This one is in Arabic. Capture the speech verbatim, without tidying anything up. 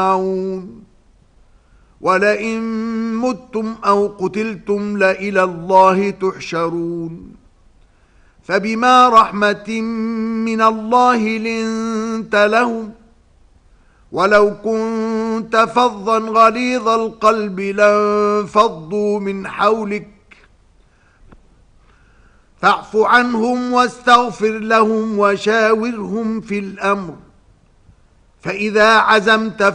ولئن متم أو قتلتم لإلى الله تحشرون فبما رحمة من الله لنت لهم ولو كنت فظا غليظ القلب لانفضوا من حولك فاعف عنهم واستغفر لهم وشاورهم في الأمر فإذا عزمت